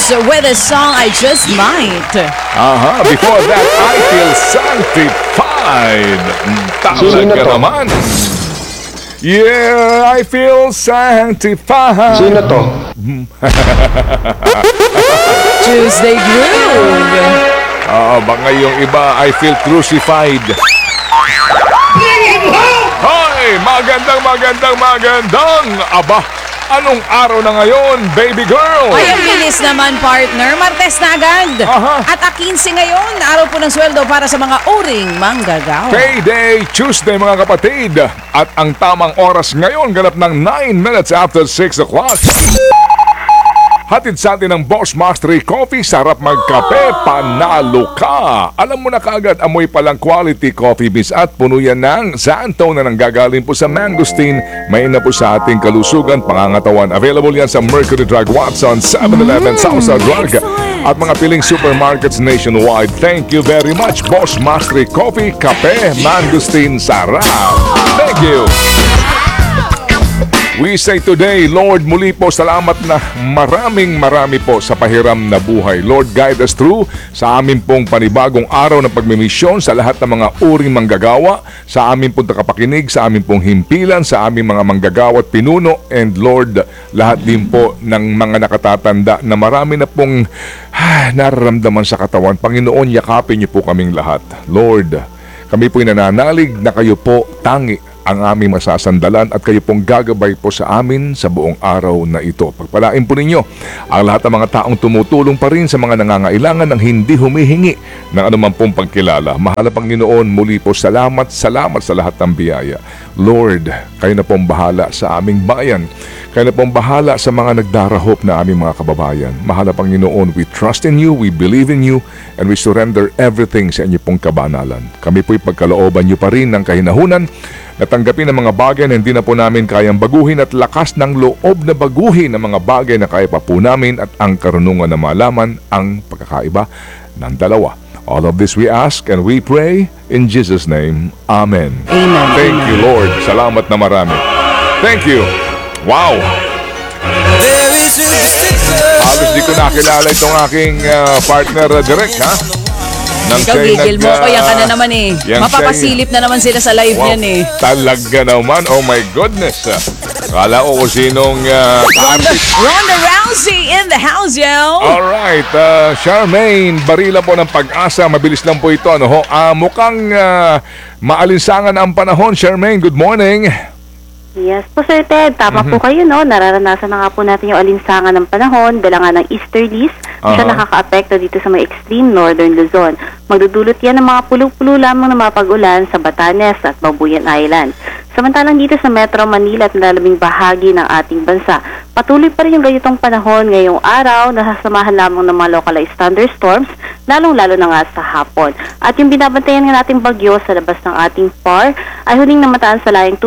with the song I Just Might. Before that, I Feel Sanctified. Talaga naman. Yeah, I feel sanctified. Sino to? Tuesday Groove. Baka yung iba, I feel crucified. Hoy, magandang. Aba, anong araw na ngayon, baby girl? Ay, ang bilis naman, partner. Martes na agad. At 15 ngayon, araw po ng sweldo para sa mga uring manggagawa. Payday Tuesday, mga kapatid. At ang tamang oras ngayon, ganap ng 9 minutes after 6 o'clock. Hatid sa atin ng Boss Mastery Coffee. Sarap magkape, panalo ka. Alam mo na kaagad, amoy palang quality coffee beans at puno yan ng Xantho na nanggagaling po sa mangosteen. May na po sa ating kalusugan, pangangatawan. Available yan sa Mercury Drug, Watson, 7-Eleven, Southside Drug at mga piling supermarkets nationwide. Thank you very much, Boss Mastery Coffee, kape, mangosteen, sarap. Thank you. We say today, Lord, muli po salamat na marami po sa pahiram na buhay. Lord, guide us through sa amin pong panibagong araw ng pagmimisyon sa lahat ng mga uring manggagawa, sa amin pong takapakinig, sa amin pong himpilan, sa aming mga manggagawa at pinuno, and Lord, lahat din po ng mga nakatatanda na marami na pong nararamdaman sa katawan. Panginoon, yakapin niyo po kaming lahat. Lord, kami po'y nananalig na kayo po tangi ang aming masasandalan at kayo pong gagabay po sa amin sa buong araw na ito. Pagpalain po ninyo ang lahat ng mga taong tumutulong pa rin sa mga nangangailangan ng hindi humihingi ng anuman pong pagkilala. Mahal na Panginoon, muli po salamat sa lahat ng biyaya. Lord, kayo na pong bahala sa aming bayan. Kayo na pong bahala sa mga nagdarahop na aming mga kababayan. Mahal na Panginoon, we trust in you, we believe in you, and we surrender everything sa inyo pong kabanalan. Kami po'y pagkalooban niyo pa rin ng kahinahunan na tanggapin ang mga bagay na hindi na po namin kayang baguhin at lakas ng loob na baguhin ang mga bagay na kaya pa po namin at ang karunungan na malaman ang pagkakaiba ng dalawa. All of this we ask and we pray in Jesus' name. Amen. Amen. Thank you, Lord. Salamat na marami. Thank you. Wow. Halos di ko nakilala itong aking partner direct, ha? Ikaw, gigil mo ko. Yan ka na naman eh. Mapapasilip na naman sila sa live yan eh. Talaga naman. Oh my goodness. Kala ko kung sinong Ronda Rousey in the house, yo. Alright. Charmaine, barila po ng pag-asa. Mabilis lang po ito. Ano ho? Mukhang maalinsangan ang panahon. Charmaine, good morning. Yes po, Sir Ted. Tama po kayo, no? Nararanasan na nga po natin yung alinsangan ng panahon dala nga ng easterlies. Siya nakaka-apekto dito sa may extreme northern Luzon. Magdudulot yan ng mga pulo-pulo lamang na mapag-ulan sa Batanes at Babuyan Island. Samantalang dito sa Metro Manila at lalaming bahagi ng ating bansa, patuloy pa rin yung ganitong panahon ngayong araw, nasasamahan lamang ng mga localized thunderstorms, lalong-lalo na nga sa hapon. At yung binabantayan nga nating bagyo sa labas ng ating PAR ay huling namataan sa layong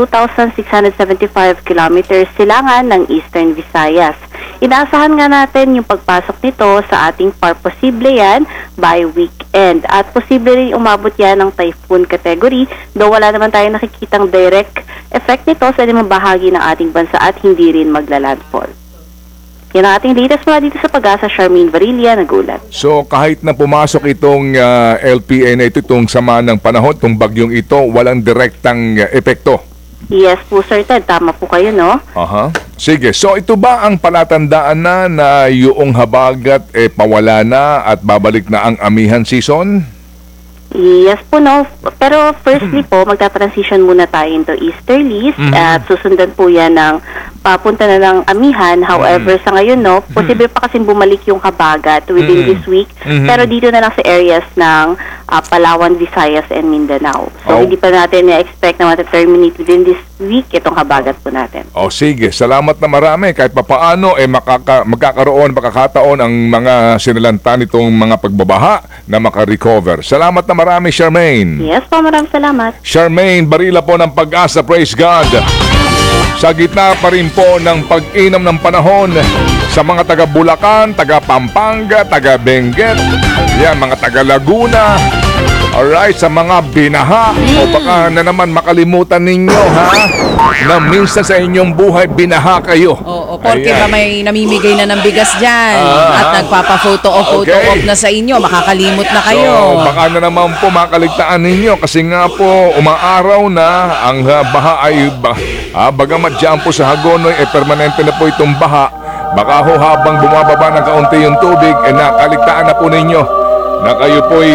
2,675 kilometers silangan ng Eastern Visayas. Inaasahan nga natin yung pagpasok nito sa ating PAR. Posible yan by weekend. At posible rin umabot yan ng typhoon category, though wala naman tayong nakikitang direct effect nito sa limang bahagi ng ating bansa at hindi rin maglalandfall. Yan ang ating latest mula dito sa Pag-asa. Charmaine Varilla, nagulat. So kahit na pumasok itong LPA na ito, itong sama ng panahon, itong bagyong ito, walang direktang epekto? Yes po, Sir Ted. Tama po kayo, no? Sige, so ito ba ang palatandaan na yung habagat pawala na at babalik na ang amihan season? Yes po, no. Pero firstly po, magta-transition muna tayo into easterlies at susundan po yan ng papunta na ng amihan. However, sa ngayon, no, posible pa kasi bumalik yung habagat within this week. Pero dito na lang sa areas ng Palawan, Visayas, and Mindanao. So, hindi pa natin na-expect na mata-terminate within this week itong habagat po natin. Sige. Salamat na marami. Kahit papaano, magkakaroon, makakataon ang mga sinalanta nitong mga pagbabaha na makarecover. Salamat na marami, Charmaine. Yes po, maraming salamat. Charmaine, barila po ng Pag-asa. Praise God. Sa gitna pa rin po ng pag-inam ng panahon sa mga taga Bulacan, taga Pampanga, taga Benguet, yan, mga taga Laguna, alright, sa mga binaha, o baka na naman makalimutan ninyo, ha, na minsan sa inyong buhay, binaha kayo. Oo, Porke Ayan. ba may namimigay na ng bigas dyan at nagpapa-photo off na sa inyo, makakalimot na kayo. So, baka na naman po makaligtaan ninyo kasi nga po umaaraw na ang baha ay bagamat dyan po sa Hagonoy permanente na po itong baha. Baka ho habang bumababa ng kaunti yung tubig nakaligtaan na po ninyo na kayo po'y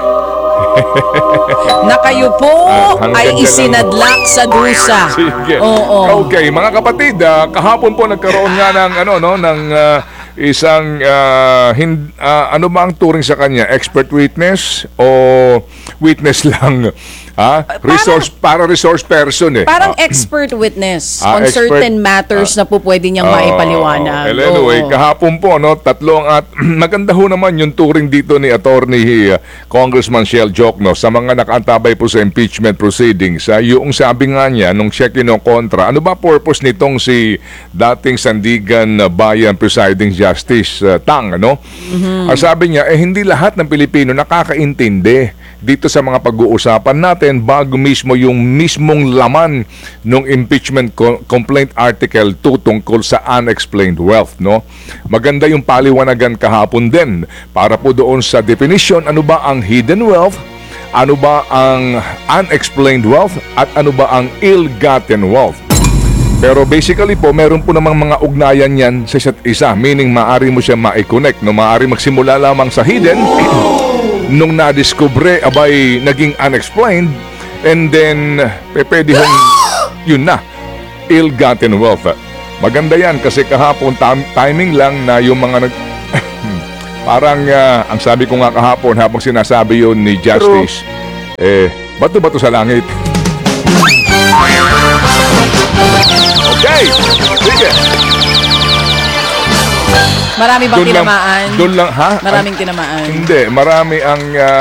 Na kayo po hanggang ay dyan lang. isinadlak sa dusa. Sige. Oo. Okay, mga kapatid, kahapon po nagkaroon nga ng isang ano ba ang turing sa kanya? Expert witness o witness lang? Resource person eh. Parang expert witness on expert- certain matters na po pwede niyang maipaliwanag. Anyway, Oo. kahapon po, tatlong at maganda ho naman yung turing dito ni Attorney Congressman Shell Jokno sa mga nakaantabay po sa impeachment proceedings. Yung sabi nga niya, nung siya kinokontra, ano ba purpose nitong si dating Sandigan Bayan Presiding Justice Tang, ano? Sabi niya, hindi lahat ng Pilipino nakakaintindi dito sa mga pag-uusapan natin bago mismo yung mismong laman ng impeachment complaint article 2 tungkol sa unexplained wealth, no? Maganda yung paliwanagan kahapon din para po doon sa definition, ano ba ang hidden wealth, ano ba ang unexplained wealth, at ano ba ang ill-gotten wealth. Pero basically po, meron po namang mga ugnayan yan sa isa't isa, meaning maaari mo siya ma-connect, no? Maaari magsimula lamang sa hidden nung nadiskubre, abay, naging unexplained, and then, pwede hong, yun na, ill-gotten wealth. Maganda yan kasi kahapon, timing lang na yung mga parang, ang sabi ko nga kahapon, habang sinasabi yun ni Justice, bato-bato sa langit. Okay, sige. Marami bang tinamaan? Doon lang, ha? Maraming tinamaan. Hindi, marami ang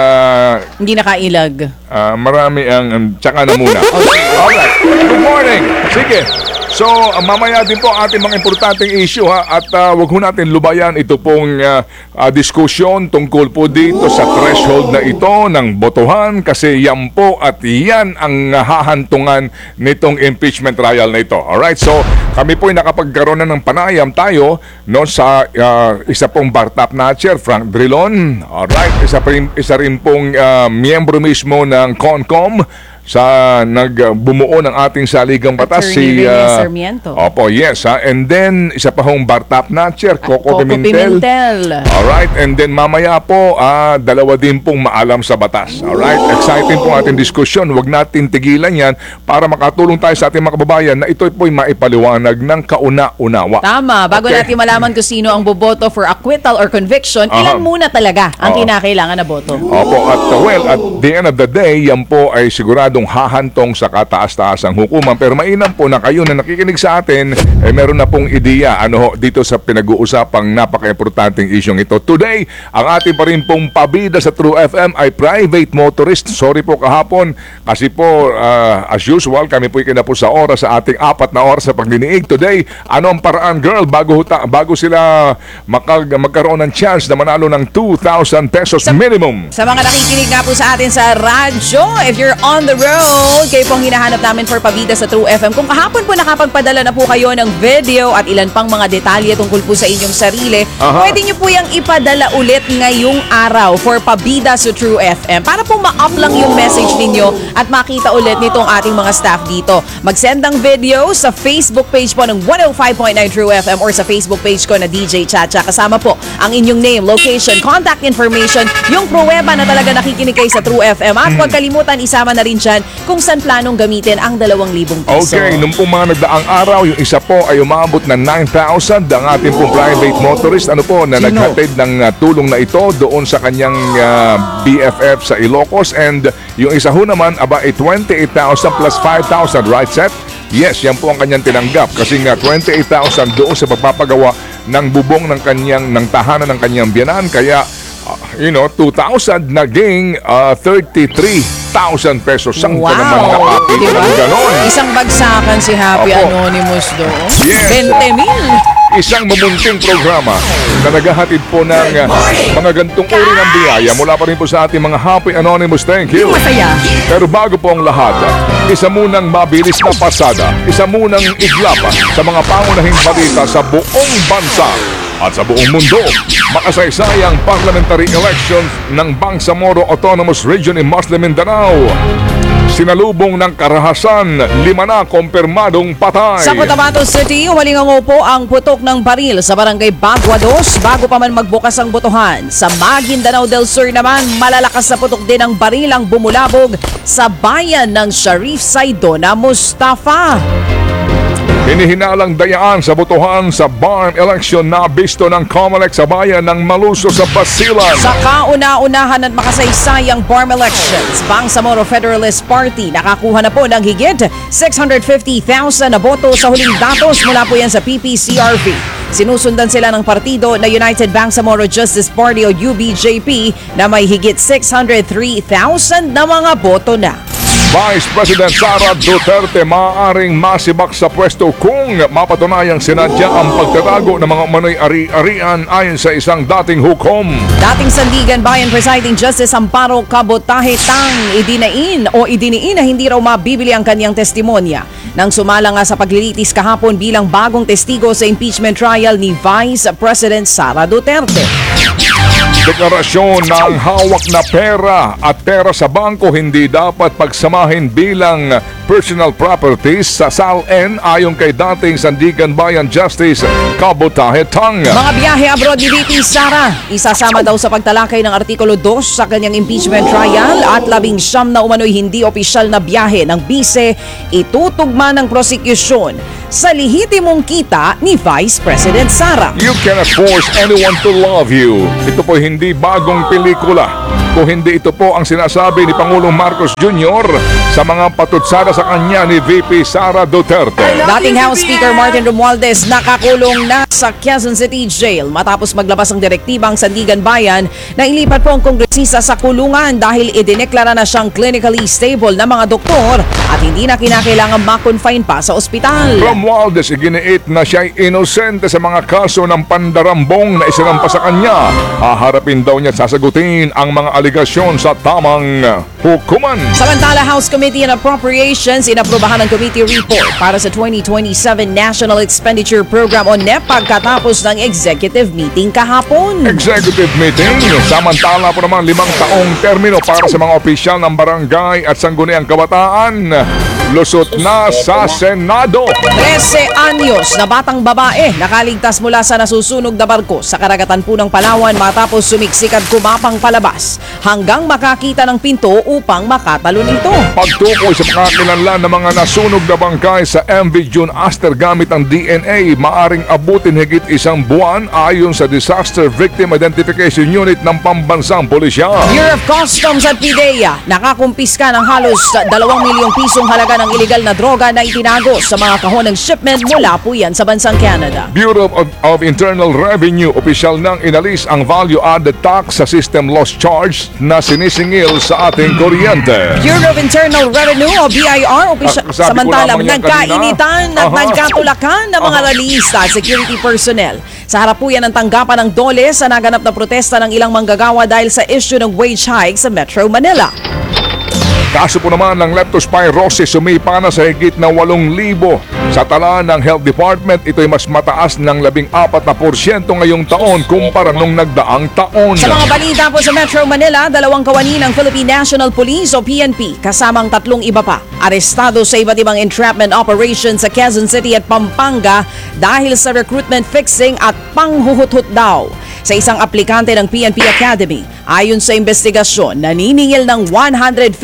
Hindi nakailag. marami ang tsaka na muna. Alright. Good morning. Sige. So, mamaya din po ating mga importanteng issue, ha, at wag ho natin lubayan ito pong diskusyon tungkol po dito sa threshold na ito ng botohan kasi yan po at yan ang hahantungan nitong impeachment trial na ito. Alright, so kami po ay nakapagkaroon na ng panayam tayo no, sa isa pong Bartap Natcher, Frank Drilon. Alright, isa rin pong miyembro mismo ng CONCOM sa nagbumuo ng ating saligang batas, Attorney Rene Sarmiento. Opo, yes, ha. And then isa pa hong Bartap Natcher, Coco Pimentel. Alright, and then mamaya po dalawa din pong maalam sa batas. Alright, exciting po ating diskusyon. Huwag natin tigilan yan para makatulong tayo sa ating mga kababayan na ito po'y maipaliwanag ng kauna-unawa. Tama, bago natin malaman kung sino ang boboto for acquittal or conviction, ilan muna talaga ang kinakailangan na boto. Opo, at at the end of the day, yan po ay siguradong hahantong sa kataas-taasang hukuman. Pero mainam po na kayo na nakikinig sa atin, meron na pong ideya dito sa pinag-uusapang napaka-importanting isyong ito. Today, ang ating pa rin pong pabida sa True FM ay private motorist. Sorry po kahapon, kasi po, as usual, kami po ikinapo sa oras sa ating 4 na oras sa pagdiniig. Today, ano ang paraan, girl, bago sila magkaroon ng chance na manalo ng 2,000 pesos minimum? Sa mga nakikinig nga po sa atin sa radyo, if you're on the road, kayo pong hinahanap namin for pabida sa True FM. Kung kahapon po nakapagpadala na po kayo ng video at ilan pang mga detalye tungkol po sa inyong sarili, pwede nyo po yung ipadala ulit ngayong araw for pabida sa True FM para po ma-up lang yung message ninyo at makita ulit nitong ating mga staff dito. Mag-send ng video sa Facebook page po ng 105.9 True FM or sa Facebook page ko na DJ Chacha. Kasama po ang inyong name, location, contact information, yung pruweba na talaga nakikinig kayo sa True FM. At huwag kalimutan, isama na rin dyan kung saan planong gamitin ang 2,000 peso. Okay, nung pong mga nagdaang araw, yung isa po ay umabot na 9,000 ang ating pong private motorist na naghatid ng tulong na ito doon sa kanyang BFF sa Ilocos, and yung isa ho naman ay 28,000 plus 5,000, right set? Yes, yan po ang kanyang tinanggap kasi nga 28,000 doon sa pagpapagawa ng bubong ng tahanan ng kanyang biyanan, kaya 2,000 naging 33,000 pesos. Saan ka naman nakapit ng ganon? Isang bagsakan si Happy Opo. Anonymous doon. Yes. 20,000. Isang mamunting programa na naghahatid po ng mga gantong uri ng biyaya mula pa rin po sa ating mga Happy Anonymous. Thank you. Masaya. Pero bago po ang lahat, isa munang mabilis na pasada, isa munang iglapa sa mga pangunahing balita sa buong bansa at sa buong mundo. Makasaysayang parliamentary elections ng Bangsamoro Autonomous Region in Muslim Mindanao. Sinalubong ng karahasan, 5 na kumpirmadong patay. Sa Cotabato City, humalingango po ang putok ng baril sa barangay Bagua 2 bago pa man magbukas ang botohan. Sa Maguindanao del Sur naman, malalakas na putok din ang baril ang bumulabog sa bayan ng Sharif Saidona Mustafa. Hinihinalang dayaan sa botohan sa barn election na bisto ng COMELEC sa bayan ng Maluso sa Basilan. Sa kauna-unahan at makasaysayang farm elections, Bangsamoro Federalist Party nakakuha na po ng higit 650,000 na boto sa huling datos mula po yan sa PPCRV. Sinusundan sila ng partido na United Bangsamoro Justice Party o UBJP na may higit 603,000 na mga boto na. Vice President Sara Duterte maaaring masibak sa pwesto kung mapatunayang sinadya ang pagtatago ng mga umano'y ari-arian ayon sa isang dating hukom. Dating Sandigan Bayan Presiding Justice Amparo Cabotaje Tang idiniin na hindi raw mabibili ang kanyang testimonya nang sumala nga sa paglilitis kahapon bilang bagong testigo sa impeachment trial ni Vice President Sara Duterte. Deklarasyon ng hawak na pera at pera sa bangko hindi dapat pagsamahin bilang personal properties sa SALN ayon kay dating Sandigan Bayan Justice Cabotaje Tang. Mga biyahe abroad ni VP Sara, isasama daw sa pagtalakay ng Artikulo 2 sa kanyang impeachment trial at 19 na umano'y hindi opisyal na biyahe ng bise itutugma ng prosecution sa lihitimong kita ni Vice President Sara. You cannot force anyone to love you. Ito po hindi bagong pelikula. Kung hindi ito po ang sinasabi ni Pangulong Marcos Jr. sa mga patutsada sa kanya ni VP Sara Duterte. Dating House Speaker Martin Romualdez nakakulong na sa Quezon City Jail matapos maglabas ang direktibang Sandigan Bayan na ilipat po ang kongresista sa kulungan dahil idineklara na siyang clinically stable na mga doktor at hindi na kinakailangan ma-confine pa sa ospital. Romualdez iginiit na siya'y inosente sa mga kaso ng pandarambong na isinampa sa kanya. Haharapin daw niya at sasagutin ang mga aligasyon sa tamang hukuman. Samantala, House Committee on Appropriations inaprubahan ng committee report para sa 2027 National Expenditure Program o NEP pagkatapos ng executive meeting kahapon. Executive meeting. Samantala po naman 5 taong termino para sa mga opisyal ng barangay at sangguniang kabataan. Lusot na sa Senado. 13 anyos na batang babae nakaligtas mula sa nasusunog na barko sa karagatan po ng Palawan matapos sumiksik at kumapang palabas hanggang makakita ng pinto upang makatalon ito. Pagtukoy sa pagkakilanlan ng mga nasunog na bangkay sa MV June Aster gamit ang DNA, maaring abutin higit 1 buwan ayon sa Disaster Victim Identification Unit ng Pambansang Pulisya. Bureau of Customs at PIDEA nakakumpiska ng halos 2 milyong pisong halaga ng ilegal na droga na itinago sa mga kahon ng shipment mula po yan sa bansang Canada. Bureau of Internal Revenue opisyal nang inalis ang value-added tax sa system loss charge na sinisingil sa ating kuryente. Bureau of Internal Revenue o BIR samantalang nagkainitan at nagkatulakan ng mga ralista at security personnel. Sa harap po yan ang tanggapan ng DOLE sa naganap na protesta ng ilang manggagawa dahil sa issue ng wage hike sa Metro Manila. Kaso po naman ng leptospirosis sumipa na sa higit na 8,000. Sa tala ng Health Department, ito'y mas mataas ng 14% ngayong taon kumpara nung nagdaang taon. Sa mga balita po sa Metro Manila, 2 kawani ng Philippine National Police o PNP kasamang 3 iba pa arestado sa iba't ibang entrapment operations sa Quezon City at Pampanga dahil sa recruitment fixing at panghuhuthut daw sa isang aplikante ng PNP Academy. Ayon sa investigasyon, naniningil ng 150,000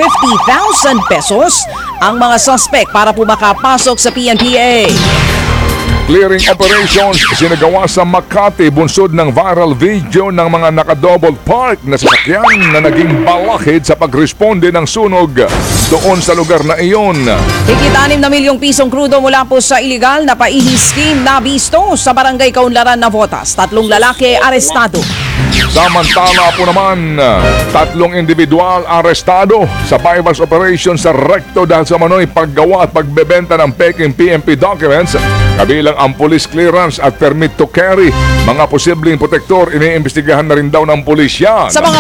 pesos ang mga suspect para po makapasok sa PNPA. Clearing operations sinagawa sa Makati bunsod ng viral video ng mga naka-double park na sasakyan na naging balakid sa pagresponde ng sunog doon sa lugar na iyon. Higit 6 na milyong pisong krudo mula po sa iligal na paihi scheme na bisto sa barangay Kaunlaran, Navotas. 3 lalaki arestado. Samantala po naman, 3 individual arestado sa bypass operation sa Recto dahil sa manoy paggawa at pagbebenta ng peking PNP documents, kabilang ang police clearance at permit to carry. Mga posibleng protektor iniimbestigahan na rin daw ng pulisya. Sa mga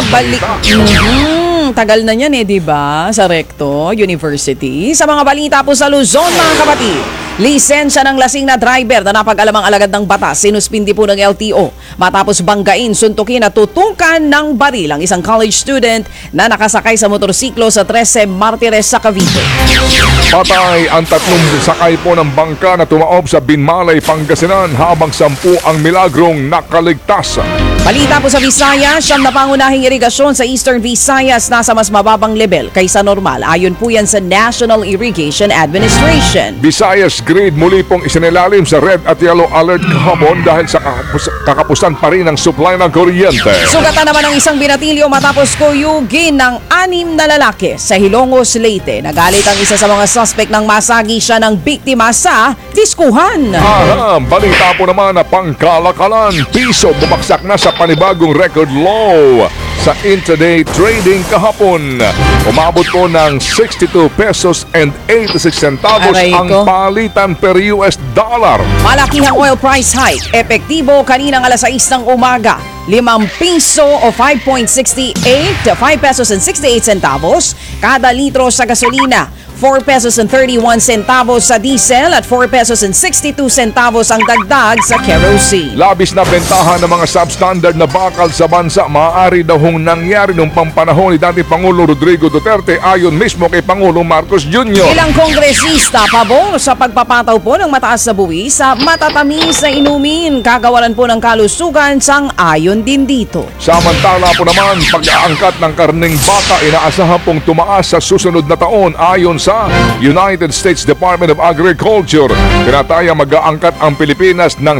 tagal na yan di ba? Sa Recto University. Sa mga balita po sa Luzon, mga kapatid. Lisensya ng lasing na driver na napag-alamang alagad ng batas, sinuspindi po ng LTO. Matapos banggain, suntukin at tutukan ng baril ang isang college student na nakasakay sa motorsiklo sa 13 Martires sa Cavite. Patay ang 3 sakay po ng bangka na tumaob sa Binmalay, Pangasinan habang 10 ang milagrong nakaligtas. Balita po sa Visayas, 9 na pangunahing irigasyon sa Eastern Visayas nasa mas mababang level kaysa normal. Ayon po yan sa National Irrigation Administration. Visayas Grid muli pong isinilalim sa red at yellow alert kahapon dahil sa kakapusan pa rin ng supply ng kuryente. Sugatan naman ang isang binatilyo matapos kuyugin ng 6 na lalaki sa Hilongos, Leyte. Nagalit ang isa sa mga suspect nang masagi siya ng biktima sa diskuhan. Balita po naman na pangkalakalan. Piso bumagsak na sa panibagong record low sa intraday trading kahapon. Umabot po ng 62 pesos and 86 centavos Aray ang ko. palitan per US dollar. Malakihang oil price hike. Epektibo kaninang alas 6 ng umaga. 5 piso o 5.68 to 5 pesos and 68 centavos kada litro sa gasolina. 4 pesos and 31 centavos sa diesel at 4 pesos and 62 centavos ang dagdag sa kerosene. Labis na bentahan ng mga substandard na bakal sa bansa maaari daw hong nangyari nung pampanahon ni dating Pangulo Rodrigo Duterte ayon mismo kay Pangulong Marcos Jr. Ilang kongresista pabor sa pagpapataw po ng mataas na buwis sa matatamis na inumin. Kagawaran po ng kalusugan sang-ayon din dito. Samantala po naman, pag-aangkat ng karning baka inaasahan pong tumaas sa susunod na taon ayon sa United States Department of Agriculture. Tinatayang mag-aangkat ang Pilipinas ng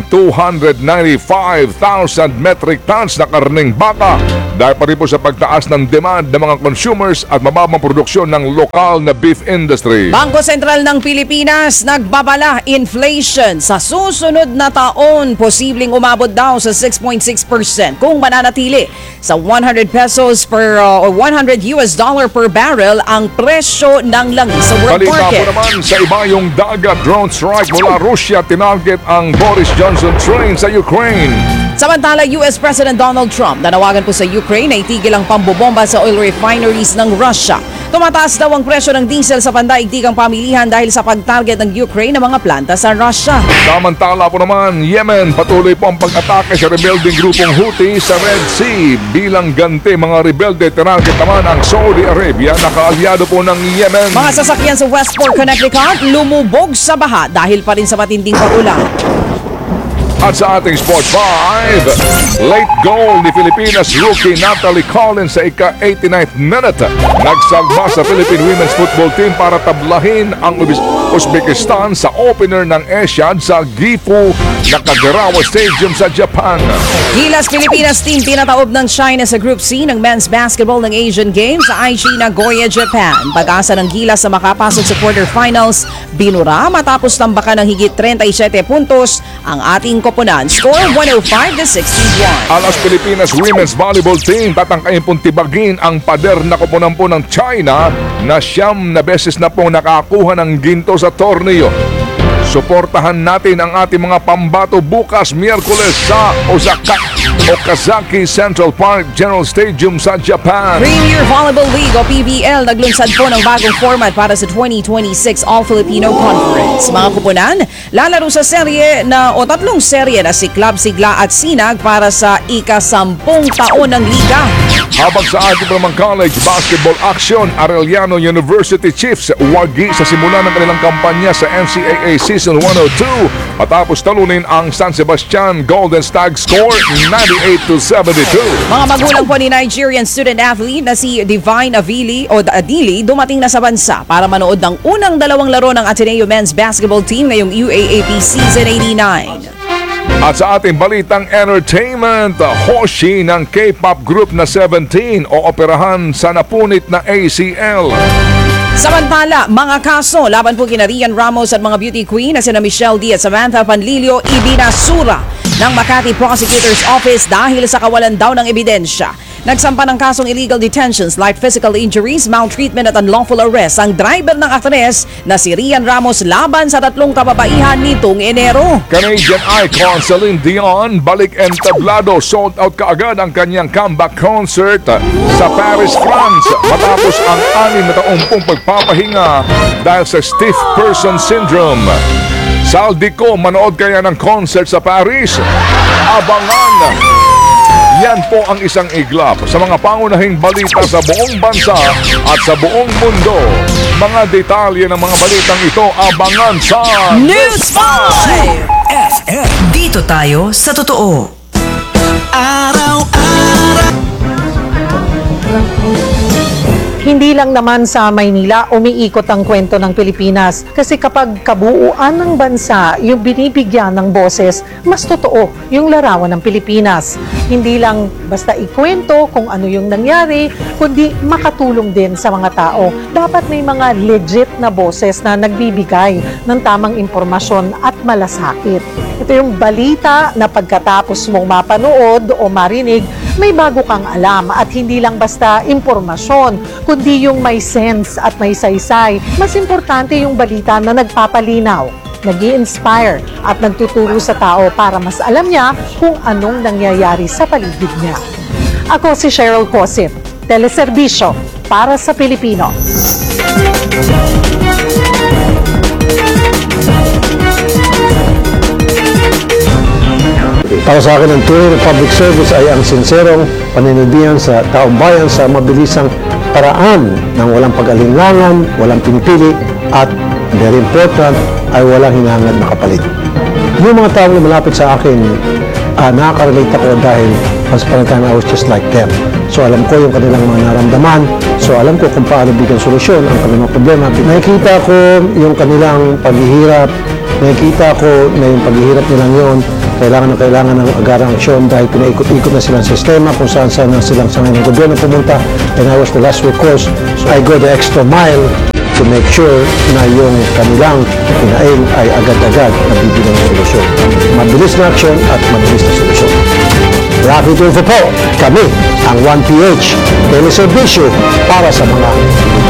295,000 metric tons na karning baka dahil pa rin po sa pagtaas ng demand ng mga consumers at mababang produksyon ng lokal na beef industry. Bangko Sentral ng Pilipinas nagbabala inflation sa susunod na taon. Posibleng umabot daw sa 6.6% kung mananatili sa 100 pesos per or 100 US dollar per barrel ang presyo ng langis sa world Balita market. po naman sa ibayong dagat, drone strike mula Russia tinarget ang Boris Johnson train sa Ukraine. Samantala, US President Donald Trump nanawagan po sa Ukraine na itigil ang pambobomba sa oil refineries ng Russia. Tumataas daw ang presyo ng diesel sa pandaigdigang pamilihan dahil sa pag-target ng Ukraine ng mga planta sa Russia. Samantala po naman, Yemen patuloy po ang pag-atake sa rebelding grupong Houthi sa Red Sea. Bilang ganti mga rebelde, tinarget naman ang Saudi Arabia na kaalyado po ng Yemen. Mga sasakyan sa Westport, Connecticut lumubog sa baha dahil pa rin sa matinding pag-ulan. At sa ating Sports 5, late goal ni Filipinas rookie Natalie Collins sa ika-89th minute. Nagsalba sa Philippine Women's Football Team para tablahin ang Uzbekistan sa opener ng Asiad sa Gifu Nakagarawa Stadium sa Japan. Gilas Pilipinas team pinataob ng China sa Group C ng men's basketball ng Asian Games sa Aichi, Nagoya, Japan. Pag-asa ng Gilas sa makapasok sa quarterfinals, binura matapos tambakan ng higit 37 puntos ang ating koponan. Score 105-61. Alas Pilipinas Women's Volleyball Team tatangkayin pong tibagin ang pader na koponan po ng China na 9 na beses na pong nakakuha ng ginto sa torneo. Suportahan natin ang ating mga pambato bukas Miyerkules sa Okazaki Central Park General Stadium sa Japan. Premier Volleyball League o PVL naglunsad po ng bagong format para sa 2026 All-Filipino Conference. Mga kupunan, lalaro sa serye na o 3 serye na Siklab, Sigla at Sinag para sa ika-10 taon ng liga. Habang sa ating pamang college basketball action, Arellano University Chiefs wagi sa simula ng kanilang kampanya sa NCAA Season 102 matapos talunin ang San Sebastian Golden Stag score 98-72. Mga magulang po ni Nigerian student athlete na si Divine Adili dumating na sa bansa para manood ng unang 2 laro ng Ateneo Men's Basketball Team ngayong UAAP Season 89. At sa ating balitang entertainment, Hoshi ng K-pop group na 17 o operahan sa napunit na ACL. Samantala, mga kaso laban po kina Rian Ramos at mga beauty queen na sina Michelle D at Samantha Panlilio ibinasura ng Makati Prosecutor's Office dahil sa kawalan daw ng ebidensya. Nagsampa ng kasong illegal detentions, light physical injuries, maltreatment at unlawful arrest ang driver ng aktres na si Rian Ramos laban sa 3 kababaihan nitong Enero. Canadian icon Celine Dion balik entablado, sold out kaagad ang kanyang comeback concert sa Paris, France matapos ang 6 na taong pong pagpapahinga dahil sa stiff person syndrome. Saldico, manood kaya ng concert sa Paris? Abangan! Yan po ang isang iglap sa mga pangunahing balita sa buong bansa at sa buong mundo. Mga detalye ng mga balitang ito abangan sa News 5! FM. Dito tayo sa totoo. Hindi lang naman sa Maynila umiikot ang kwento ng Pilipinas kasi kapag kabuuan ng bansa yung binibigyan ng boses, mas totoo yung larawan ng Pilipinas. Hindi lang basta ikwento kung ano yung nangyari, kundi makatulong din sa mga tao. Dapat may mga legit na boses na nagbibigay ng tamang impormasyon at malasakit. Ito yung balita na pagkatapos mong mapanood o marinig, may bago kang alam at hindi lang basta impormasyon, kundi yung may sense at may saysay. Mas importante yung balita na nagpapalinaw, nag-i-inspire at nagtuturo sa tao para mas alam niya kung anong nangyayari sa paligid niya. Ako si Cheryl Cosit, Teleserbisyo para sa Pilipino. Para sa akin, ang tunay na public service ay ang sinserong panindigan sa taong bayan sa mabilisang paraan ng walang pag-alinlangan, walang pinipili, at very important, ay walang hinahangad na kapalit. Yung mga taong malapit sa akin, nakaka-relate ako dahil once upon a time I was just like them. So alam ko yung kanilang mga naramdaman, so alam ko kung paano bigyan solusyon ang kanilang problema. Nakikita ko yung kanilang paghihirap, nakikita ko na yung paghihirap nilang yon kailangan ng agarang aksyon dahil pinaikot-ikot na silang sistema kung saan-saan na silang sangay ng gobyerno pumunta, and I was the last recourse. So I go the extra mile to make sure na yung kanilang hinaing ay agad-agad nabibigyan ng solusyon. Mabilis na aksyon at mabilis na solusyon. Rafi Tulfo po, kami ang 1PH Teleserbisyo para sa mga